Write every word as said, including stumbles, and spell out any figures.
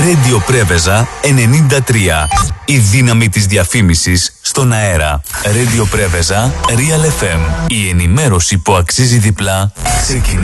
Radio Πρέβεζα ενενήντα τρία. Η δύναμη της διαφήμισης στον αέρα. Radio Πρέβεζα Real εφ εμ. Η ενημέρωση που αξίζει διπλά ξεκινά